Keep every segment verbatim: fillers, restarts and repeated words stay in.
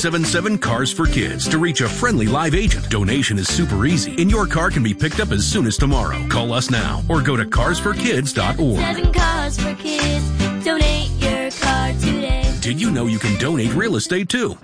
seven seven, cars for kids to reach a friendly live agent. Donation is super easy, and your car can be picked up as soon as tomorrow. Call us now or go to cars for kids dot org. Seven Cars for Kids. Donate your car today. Did you know you can donate real estate too?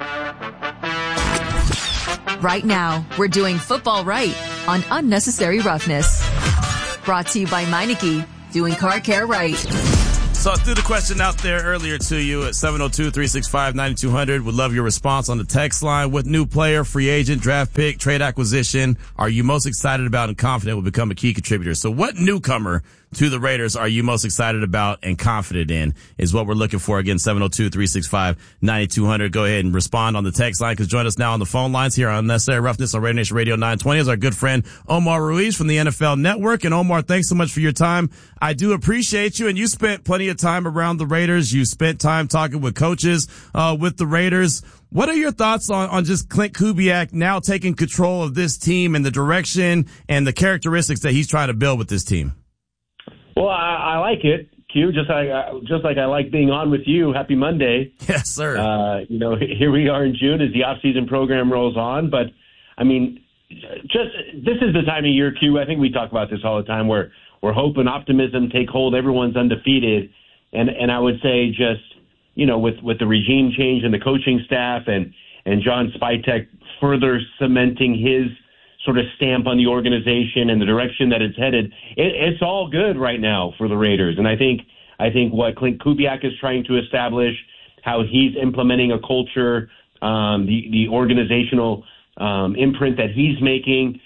Right now, we're doing football right on Unnecessary Roughness. Brought to you by Meineke, doing car care right. So I threw the question out there earlier to you at seven oh two, three six five, nine two hundred. Would love your response on the text line. With new player, free agent, draft pick, trade acquisition, are you most excited about and confident will become a key contributor? So what newcomer to the Raiders are you most excited about and confident in is what we're looking for. Again, seven oh two, three six five, nine two hundred. Go ahead and respond on the text line, because join us now on the phone lines here on Unnecessary Roughness on Raider Nation Radio nine twenty is our good friend Omar Ruiz from the N F L Network. And Omar, thanks so much for your time. I do appreciate you, and you spent plenty of time around the Raiders. You spent time talking with coaches uh with the Raiders. What are your thoughts on, on just Klint Kubiak now taking control of this team and the direction and the characteristics that he's trying to build with this team? Well, I, I like it, Q. Just like just like I like being on with you. Happy Monday. Yes, sir. Uh, you know, here we are in June as the off-season program rolls on. But I mean, just this is the time of year, Q. I think we talk about this all the time, where where hope and optimism take hold. Everyone's undefeated, and and I would say just you know with with the regime change and the coaching staff and and John Spytek further cementing his sort of stamp on the organization and the direction that it's headed, it, it's all good right now for the Raiders. And I think I think what Klint Kubiak is trying to establish, how he's implementing a culture, um, the the organizational um, imprint that he's making,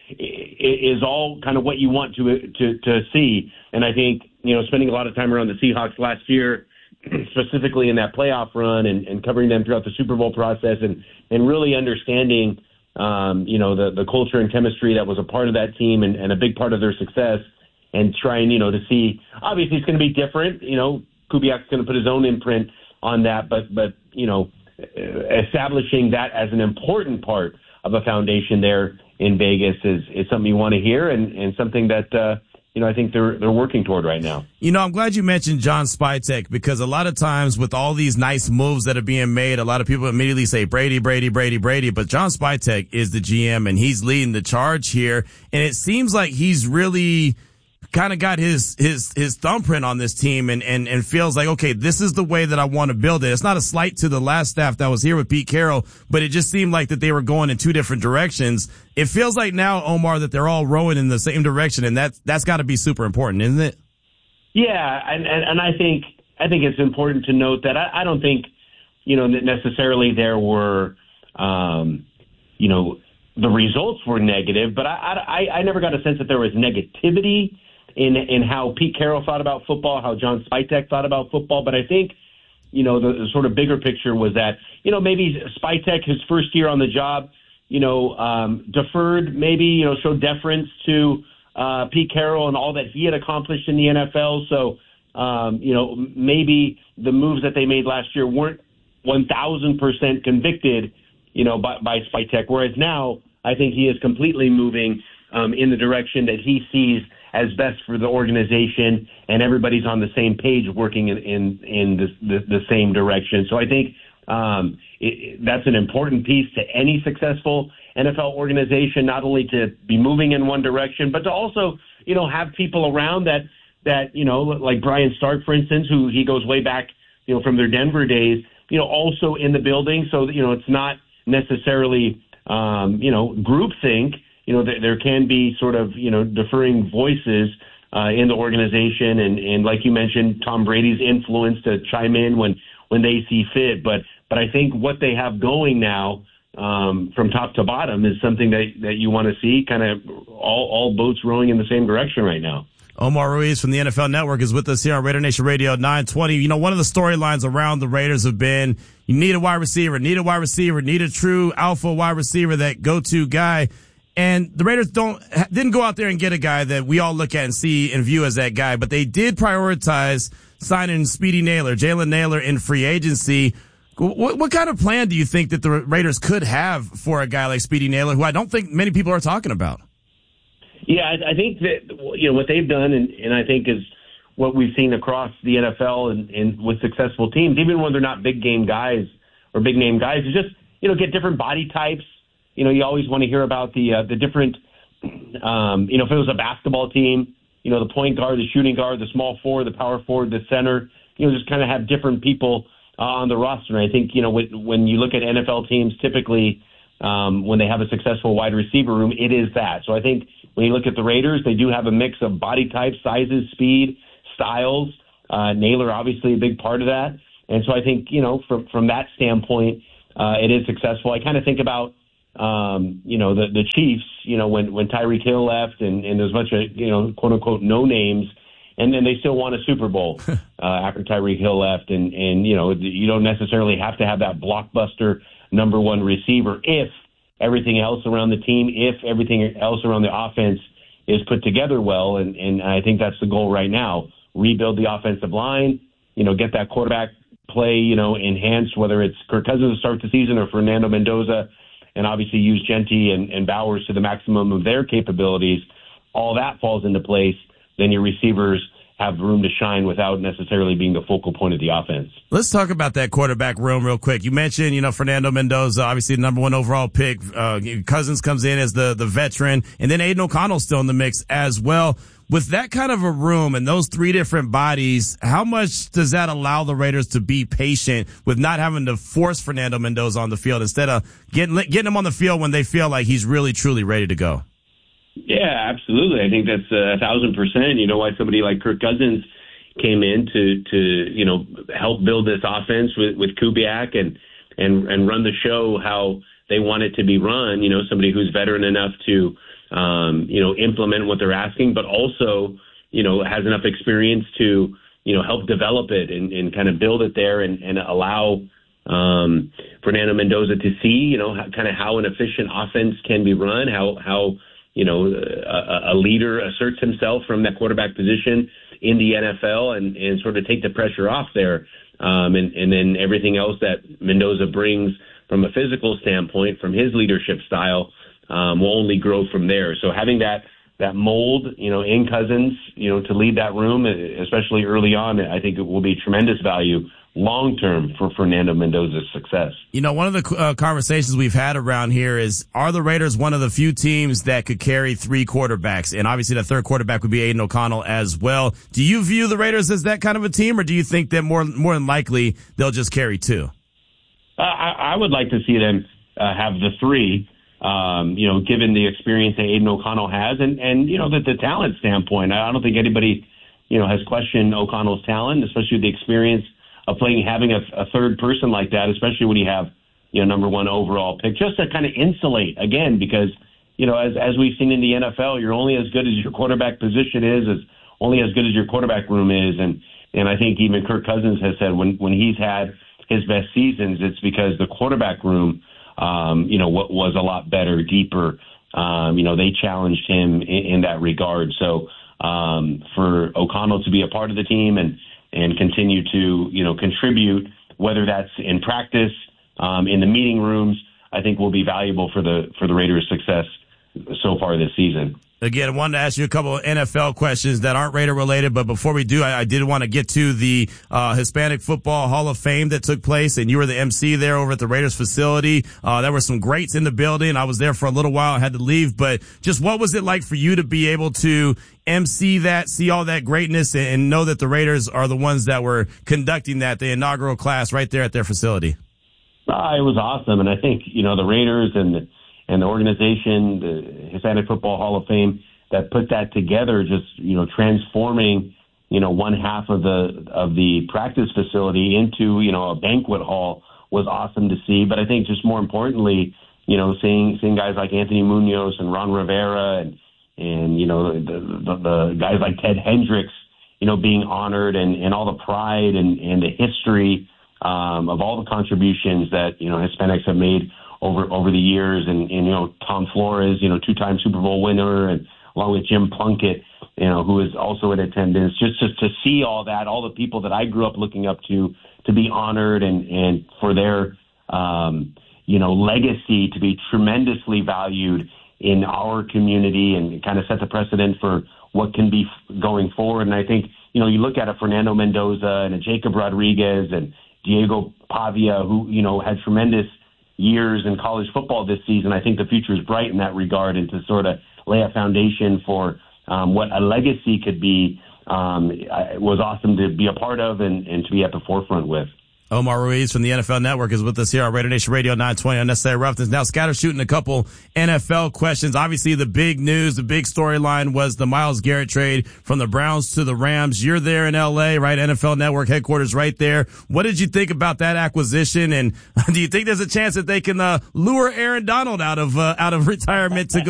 is all kind of what you want to to to see. And I think you know spending a lot of time around the Seahawks last year, specifically in that playoff run, and, and covering them throughout the Super Bowl process, and and really understanding. Um, you know, the, the culture and chemistry that was a part of that team and, and a big part of their success, and trying, you know, to see, obviously it's going to be different. You know, Kubiak's going to put his own imprint on that, but, but, you know, establishing that as an important part of a foundation there in Vegas is, is something you want to hear, and, and something that, uh, you know, I think they're they're working toward right now. You know, I'm glad you mentioned John Spytek, because a lot of times with all these nice moves that are being made, a lot of people immediately say Brady, Brady, Brady, Brady. But John Spytek is the G M, and he's leading the charge here. And it seems like he's really kind of got his his his thumbprint on this team, and and and feels like, okay, this is the way that I want to build it. It's not a slight to the last staff that was here with Pete Carroll, but it just seemed like that they were going in two different directions. It feels like now, Omar, that they're all rowing in the same direction, and that's that's got to be super important, isn't it? Yeah, and, and and I think I think it's important to note that I, I don't think you know necessarily there were um, you know the results were negative, but I, I I never got a sense that there was negativity in in how Pete Carroll thought about football, how John Spytek thought about football. But I think, you know, the, the sort of bigger picture was that, you know, maybe Spytek, his first year on the job, you know, um, deferred, maybe, you know, showed deference to uh, Pete Carroll and all that he had accomplished in the N F L. So, um, you know, maybe the moves that they made last year weren't one thousand percent convicted, you know, by, by Spytek. Whereas now I think he is completely moving um, in the direction that he sees as best for the organization, and everybody's on the same page working in, in, in the, the, the same direction. So I think um, it, that's an important piece to any successful N F L organization, not only to be moving in one direction, but to also, you know, have people around that, that, you know, like Brian Stark, for instance, who he goes way back, you know, from their Denver days, you know, also in the building. So, you know, it's not necessarily, um, you know, groupthink. You know, there can be sort of, you know, differing voices uh, in the organization. And, and like you mentioned, Tom Brady's influence to chime in when, when they see fit. But but I think what they have going now um, from top to bottom is something that, that you want to see, kind of all, all boats rowing in the same direction right now. Omar Ruiz from the N F L Network is with us here on Raider Nation Radio nine twenty. You know, one of the storylines around the Raiders have been, you need a wide receiver, need a wide receiver, need a true alpha wide receiver, that go-to guy. And the Raiders don't didn't go out there and get a guy that we all look at and see and view as that guy, but they did prioritize signing Speedy Naylor, Jalen Naylor, in free agency. What, what kind of plan do you think that the Raiders could have for a guy like Speedy Naylor, who I don't think many people are talking about? Yeah, I, I think that, you know, what they've done, and, and I think is what we've seen across the N F L and, and with successful teams, even when they're not big game guys or big name guys, is just you know, get different body types. You know, you always want to hear about the uh, the different, um, you know, if it was a basketball team, you know, the point guard, the shooting guard, the small forward, the power forward, the center, you know, just kind of have different people uh, on the roster. And I think, you know, when, when you look at N F L teams, typically um, when they have a successful wide receiver room, it is that. So I think when you look at the Raiders, they do have a mix of body types, sizes, speed, styles. Uh, Naylor, obviously, a big part of that. And so I think, you know, from, from that standpoint, uh, it is successful. I kind of think about, um, you know, the, the Chiefs, you know, when, when Tyreek Hill left and, and there's a bunch of, you know, quote unquote, no names, and then they still won a Super Bowl uh, after Tyreek Hill left. And, and, you know, you don't necessarily have to have that blockbuster number one receiver if everything else around the team, if everything else around the offense is put together well. And, and I think that's the goal right now. Rebuild the offensive line, you know, get that quarterback play, you know, enhanced, whether it's Kirk Cousins to start the season or Fernando Mendoza, and obviously use Genty and, and Bowers to the maximum of their capabilities. All that falls into place. Then your receivers have room to shine without necessarily being the focal point of the offense. Let's talk about that quarterback room real quick. You mentioned, you know, Fernando Mendoza, obviously the number one overall pick. Uh, Cousins comes in as the, the veteran, and then Aiden O'Connell's still in the mix as well. With that kind of a room and those three different bodies, how much does that allow the Raiders to be patient with not having to force Fernando Mendoza on the field instead of getting, getting him on the field when they feel like he's really, truly ready to go? Yeah, absolutely. I think that's a thousand percent. You know why somebody like Kirk Cousins came in to, to you know, help build this offense with, with Kubiak and, and, and run the show how they want it to be run. You know, somebody who's veteran enough to, um, you know, implement what they're asking, but also, you know, has enough experience to, you know, help develop it and, and kind of build it there and, and allow um, Fernando Mendoza to see, you know, how, kind of how an efficient offense can be run, how, how, you know, a, a leader asserts himself from that quarterback position in the N F L and, and sort of take the pressure off there. Um, and, and then everything else that Mendoza brings from a physical standpoint, from his leadership style, um, will only grow from there. So having that, that mold, you know, in Cousins, you know, to lead that room, especially early on, I think it will be tremendous value long-term for Fernando Mendoza's success. You know, one of the uh, conversations we've had around here is, are the Raiders one of the few teams that could carry three quarterbacks? And obviously the third quarterback would be Aiden O'Connell as well. Do you view the Raiders as that kind of a team, or do you think that more, more than likely they'll just carry two? Uh, I, I would like to see them uh, have the three, um, you know, given the experience that Aiden O'Connell has and, and you know, the, the talent standpoint. I don't think anybody, you know, has questioned O'Connell's talent, especially the experience of playing, having a, a third person like that, especially when you have, you know, number one overall pick, just to kind of insulate again, because, you know, as, as we've seen in the N F L, you're only as good as your quarterback position is, as only as good as your quarterback room is. And, and I think even Kirk Cousins has said when, when he's had his best seasons, it's because the quarterback room, um, you know, what was a lot better, deeper. Um, you know, they challenged him in, in that regard. So, um, for O'Connell to be a part of the team and, and continue to, you know, contribute, whether that's in practice, um, in the meeting rooms, I think will be valuable for the for the Raiders' success so far this season. Again, I wanted to ask you a couple of N F L questions that aren't Raider related, but before we do, I, I did want to get to the uh, Hispanic Football Hall of Fame that took place, and you were the M C there over at the Raiders facility. Uh, there were some greats in the building. I was there for a little while. I had to leave, but just what was it like for you to be able to M C that, see all that greatness, and, and know that the Raiders are the ones that were conducting that, the inaugural class right there at their facility? Uh, it was awesome, and I think, you know, the Raiders and the and the organization, the Hispanic Football Hall of Fame, that put that together, just, you know, transforming, you know, one half of the of the practice facility into, you know, a banquet hall was awesome to see. But I think just more importantly, you know, seeing seeing guys like Anthony Munoz and Ron Rivera and and you know the, the, the guys like Ted Hendricks, you know, being honored and, and all the pride and, and the history um, of all the contributions that, you know, Hispanics have made over over the years, and, and you know, Tom Flores, you know, two-time Super Bowl winner, and along with Jim Plunkett, you know, who is also in attendance. Just just to see all that, all the people that I grew up looking up to, to be honored and and for their um, you know, legacy to be tremendously valued in our community, and kind of set the precedent for what can be going forward. And I think, you know, you look at a Fernando Mendoza and a Jacob Rodriguez and Diego Pavia, who, you know, had tremendous years in college football this season. I think the future is bright in that regard, and to sort of lay a foundation for um, what a legacy could be um, it was awesome to be a part of and, and to be at the forefront with. Omar Ruiz from the N F L Network is with us here on Raider Nation Radio nine twenty Unnecessary Roughness. Now, Scatter shooting a couple N F L questions. Obviously, the big news, the big storyline was the Myles Garrett trade from the Browns to the Rams. You're there in L A, right? N F L Network headquarters right there. What did you think about that acquisition? And do you think there's a chance that they can uh, lure Aaron Donald out of uh, out of retirement to go